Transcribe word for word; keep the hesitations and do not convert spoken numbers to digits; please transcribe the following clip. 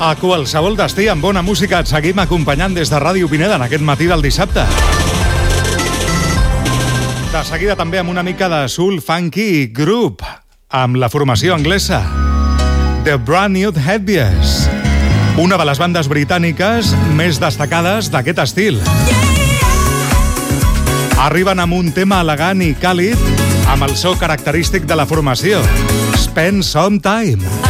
A qualsevol destí amb bona música et seguim acompanyant des de Ràdio Pineda en aquest matí del dissabte. De seguida també amb una mica de soul funky group amb la formació anglesa The Brand New Headpiece, una de les bandes britàniques més destacades d'aquest estil. Arriben amb un tema elegant i càlid amb el so característic de la formació, Spend Some Time.